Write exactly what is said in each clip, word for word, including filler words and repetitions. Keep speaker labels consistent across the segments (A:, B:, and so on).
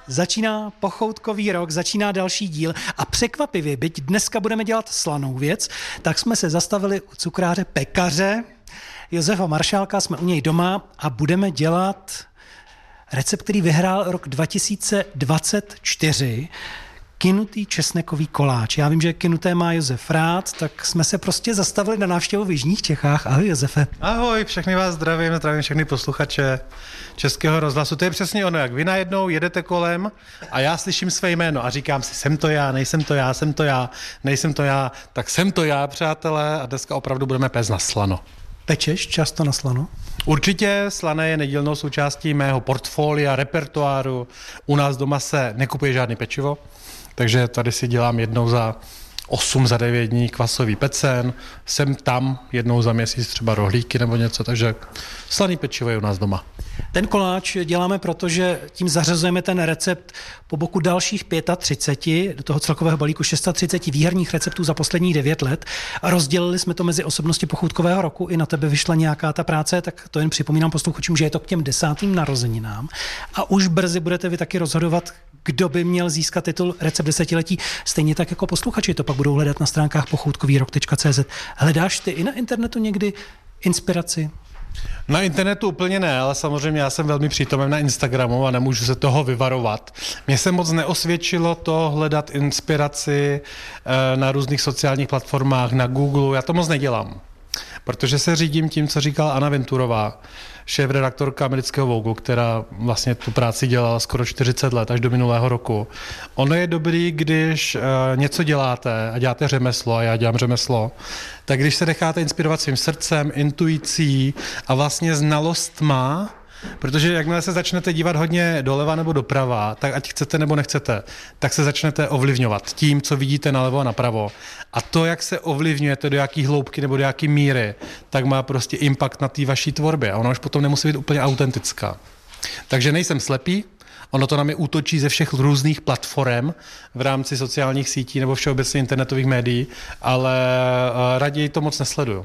A: Začíná pochoutkový rok, začíná další díl a překvapivě, byť dneska budeme dělat slanou věc, tak jsme se zastavili u cukráře pekaře Josefa Maršálka, jsme u něj doma a budeme dělat recept, který vyhrál rok dva tisíce dvacet čtyři, kynutý česnekový koláč. Já vím, že kynuté má Josef rád, tak jsme se prostě zastavili na návštěvu v jižních Čechách. Ahoj, Josefe.
B: Ahoj, všechny vás zdravím, zdravím všechny posluchače Českého rozhlasu. To je přesně ono, jak vy najednou jedete kolem a já slyším své jméno a říkám si, jsem to já, nejsem to já, jsem to já, nejsem to já, tak jsem to já, přátelé, a dneska opravdu budeme péct na slano.
A: Pečeš často na slano?
B: Určitě, slané je nedílnou součástí mého portfolia, repertoáru. U nás doma se nekupuje žádný pečivo, takže tady si dělám jednou za osm, za devět dní kvasový pecen, jsem tam jednou za měsíc třeba rohlíky nebo něco, takže slaný pečivo je u nás doma.
A: Ten koláč děláme proto, že tím zařazujeme ten recept po boku dalších třicet pět, do toho celkového balíku třicet šest výherních receptů za posledních devět let. A rozdělili jsme to mezi osobnosti pochoutkového roku, i na tebe vyšla nějaká ta práce, tak to jen připomínám posluchačům, že je to k těm desátým narozeninám. A už brzy budete vy taky rozhodovat, kdo by měl získat titul Recept desetiletí. Stejně tak jako posluchači to pak budou hledat na stránkách pochoutkový rok tečka cé zet. Hledáš ty i na internetu někdy inspiraci?
B: Na internetu úplně ne, ale samozřejmě já jsem velmi přítomen na Instagramu a nemůžu se toho vyvarovat. Mně se moc neosvědčilo to hledat inspiraci na různých sociálních platformách, na Google, já to moc nedělám. Protože se řídím tím, co říkala Anna Venturová, šéfredaktorka amerického Vogue, která vlastně tu práci dělala skoro čtyřicet let, až do minulého roku. Ono je dobrý, když uh, něco děláte a děláte řemeslo, a já dělám řemeslo, tak když se necháte inspirovat svým srdcem, intuicí a vlastně znalostma, protože jakmile se začnete dívat hodně doleva nebo doprava, tak ať chcete nebo nechcete, tak se začnete ovlivňovat tím, co vidíte nalevo a napravo. A to, jak se ovlivňujete, do jaký hloubky nebo do jaký míry, tak má prostě impact na té vaší tvorbě. A ona už potom nemusí být úplně autentická. Takže nejsem slepý, ono to na mě útočí ze všech různých platform v rámci sociálních sítí nebo všeobecně internetových médií, ale raději to moc nesleduju.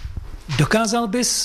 A: Dokázal bys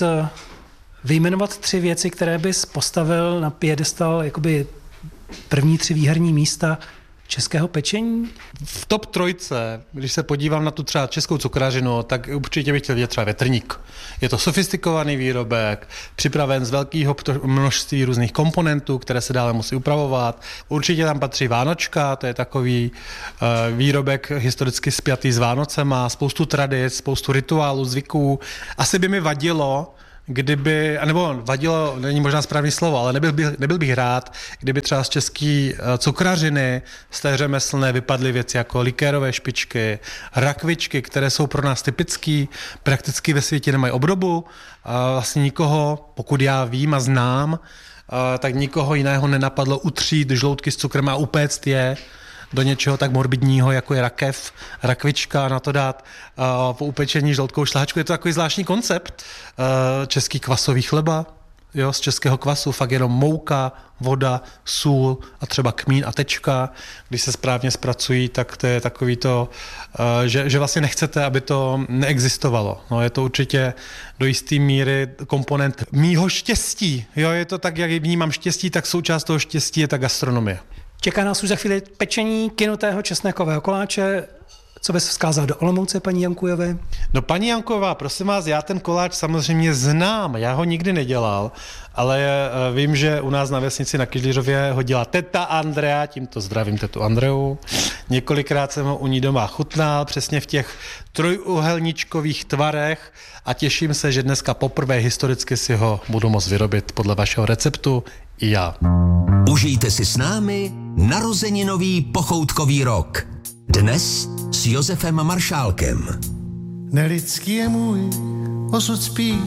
A: vyjmenovat tři věci, které bys postavil na piedestal, jakoby první tři výherní místa českého pečení?
B: V top trojce, když se podívám na tu třeba českou cukrařinu, tak určitě bych chtěl vidět třeba větrník. Je to sofistikovaný výrobek, připraven z velkého množství různých komponentů, které se dále musí upravovat. Určitě tam patří vánočka, to je takový uh, výrobek historicky spjatý s Vánocema, spoustu tradic, spoustu rituálů, zvyků. Asi by mi vadilo, kdyby, nebo vadilo, není možná správný slovo, ale nebyl bych, nebyl bych rád, kdyby třeba z české cukrařiny, z té řemeslné vypadly věci jako likérové špičky, rakvičky, které jsou pro nás typický, prakticky ve světě nemají obdobu. A vlastně nikoho, pokud já vím a znám, tak nikoho jiného nenapadlo utřít žloutky s cukrem a upéct je do něčeho tak morbidního, jako je rakev, rakvička, na to dát uh, po upečení žloutkovou šláčku. Je to takový zvláštní koncept. Uh, český kvasový chleba, jo, z českého kvasu, fakt jenom mouka, voda, sůl a třeba kmín a tečka. Když se správně zpracují, tak to je takový to, uh, že, že vlastně nechcete, aby to neexistovalo. No, je to určitě do jisté míry komponent mýho štěstí. Jo, je to tak, jak vnímám štěstí, tak součást toho štěstí je ta gastronomie.
A: Čeká nás už za chvíli pečení kynutého česnekového koláče. Co bys vzkázal do Olomouce, paní Jankujové?
B: No paní Janková, prosím vás, já ten koláč samozřejmě znám, já ho nikdy nedělal, ale vím, že u nás na vesnici na Kyžlířově ho dělá teta Andrea, tímto zdravím tetu Andreu. Několikrát jsem ho u ní doma chutnal, přesně v těch trojuhelníčkových tvarech a těším se, že dneska poprvé historicky si ho budu moct vyrobit podle vašeho receptu i já.
C: Užijte si s námi narozeninový pochoutkový rok. Dnes s Josefem Maršálkem.
D: Nelidský je můj osud spíš,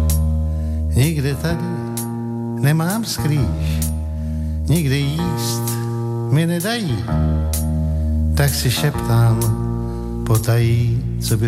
D: nikde tady nemám skrýš, nikde jíst mi nedají, tak si šeptám potají, co by